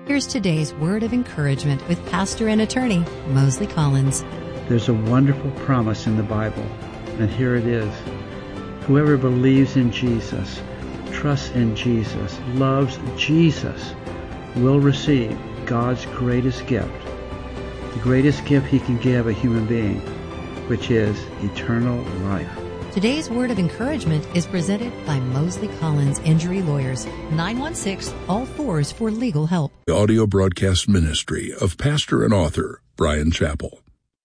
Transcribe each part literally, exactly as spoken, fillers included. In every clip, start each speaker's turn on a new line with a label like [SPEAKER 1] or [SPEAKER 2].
[SPEAKER 1] Here's today's word of encouragement with pastor and attorney Mosley Collins.
[SPEAKER 2] There's a wonderful promise in the Bible, and here it is. Whoever believes in Jesus, trusts in Jesus, loves Jesus, will receive God's greatest gift, the greatest gift He can give a human being, which is eternal life.
[SPEAKER 1] Today's word of encouragement is presented by Mosley Collins Injury Lawyers, nine one six, all fours for legal help.
[SPEAKER 3] The audio broadcast ministry of pastor and author Bryan Chapell.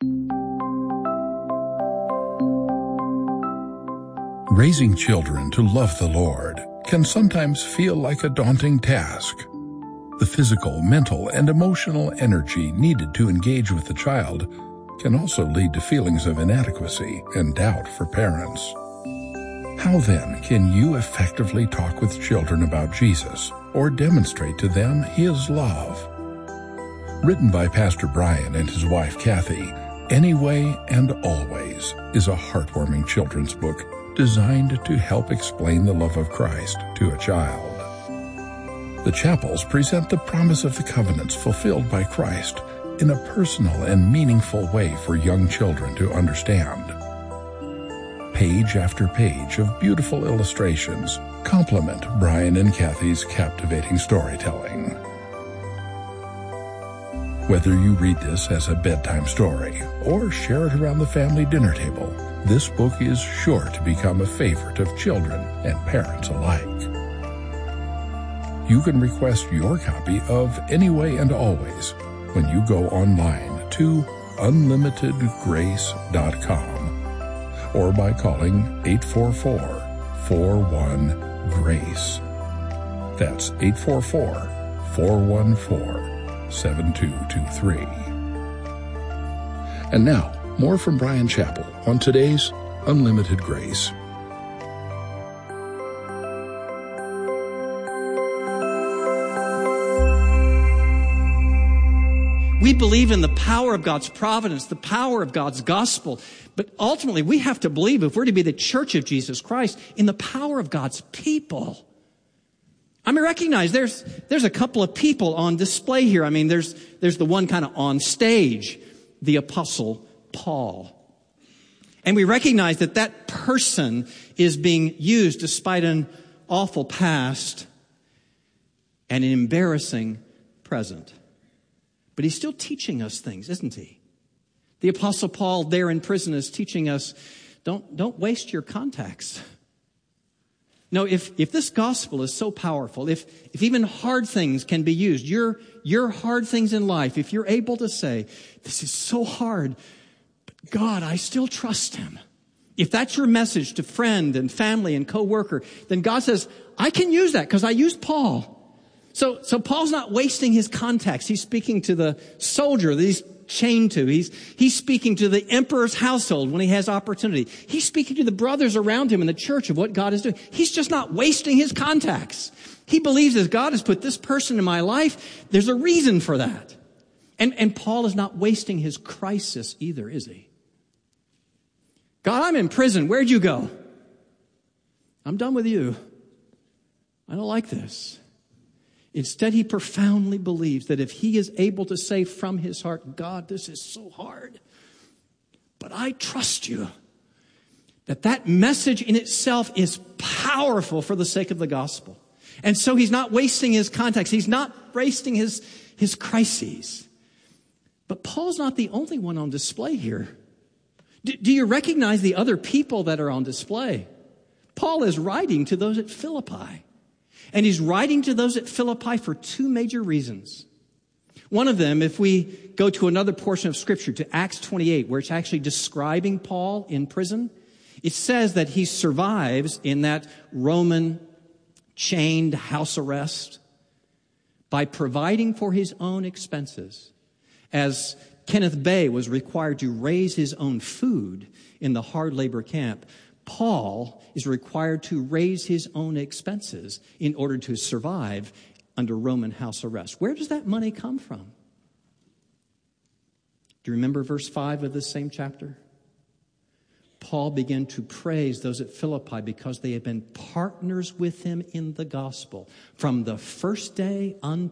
[SPEAKER 3] Raising children to love the Lord can sometimes feel like a daunting task. The physical, mental, and emotional energy needed to engage with the child can also lead to feelings of inadequacy and doubt for parents. How then can you effectively talk with children about Jesus or demonstrate to them His love? Written by Pastor Bryan and his wife Kathy, Anyway and Always is a heartwarming children's book designed to help explain the love of Christ to a child. The Chapels present the promise of the covenants fulfilled by Christ in a personal and meaningful way for young children to understand. Page after page of beautiful illustrations complement Bryan and Kathy's captivating storytelling. Whether you read this as a bedtime story or share it around the family dinner table, this book is sure to become a favorite of children and parents alike. You can request your copy of Anyway and Always when you go online to unlimited grace dot com or by calling eight four four, four one, GRACE. That's eight four four, four one four, seven two two three. And now, more from Bryan Chapell on today's Unlimited Grace.
[SPEAKER 4] We believe in the power of God's providence, the power of God's gospel. But ultimately, we have to believe, if we're to be the church of Jesus Christ, in the power of God's people. I mean, recognize there's there's a couple of people on display here. I mean, there's there's the one kind of on stage, the Apostle Paul. And we recognize that that person is being used despite an awful past and an embarrassing present. But he's still teaching us things, isn't he? The Apostle Paul there in prison is teaching us, don't, don't waste your contacts. No, if, if this gospel is so powerful, if, if even hard things can be used, your, your hard things in life, if you're able to say, this is so hard, but God, I still trust Him. If that's your message to friend and family and coworker, then God says, I can use that because I used Paul. So, so Paul's not wasting his contacts. He's speaking to the soldier that he's chained to. He's, he's speaking to the emperor's household when he has opportunity. He's speaking to the brothers around him in the church of what God is doing. He's just not wasting his contacts. He believes as God has put this person in my life, there's a reason for that. And, and Paul is not wasting his crisis either, is he? God, I'm in prison. Where'd you go? I'm done with you. I don't like this. Instead, he profoundly believes that if he is able to say from his heart, God, this is so hard, but I trust you, that that message in itself is powerful for the sake of the gospel. And so he's not wasting his contacts. He's not wasting his, his crises. But Paul's not the only one on display here. Do, do you recognize the other people that are on display? Paul is writing to those at Philippi. And he's writing to those at Philippi for two major reasons. One of them, if we go to another portion of Scripture, to Acts twenty-eight, where it's actually describing Paul in prison, it says that he survives in that Roman chained house arrest by providing for his own expenses, as Kenneth Bay was required to raise his own food in the hard labor camp. Paul is required to raise his own expenses in order to survive under Roman house arrest. Where does that money come from? Do you remember verse five of this same chapter? Paul began to praise those at Philippi because they had been partners with him in the gospel from the first day until